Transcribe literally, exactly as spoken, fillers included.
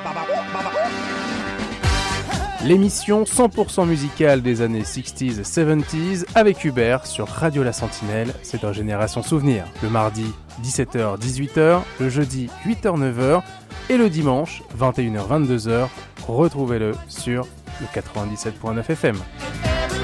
L'émission cent pour cent musicale des années soixante et soixante-dix avec Hubert sur Radio La Sentinelle, c'est dans Génération Souvenir. Le mardi, dix-sept heures dix-huit heures, le jeudi, huit heures neuf heures et le dimanche, vingt et une heures vingt-deux heures. Retrouvez-le sur le quatre-vingt-dix-sept virgule neuf F M.